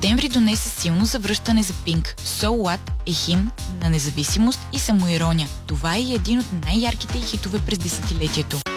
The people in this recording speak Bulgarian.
Септември донесе силно завръщане за Пинк. So What е химн на независимост и самоирония. Това е един от най-ярките хитове през десетилетието.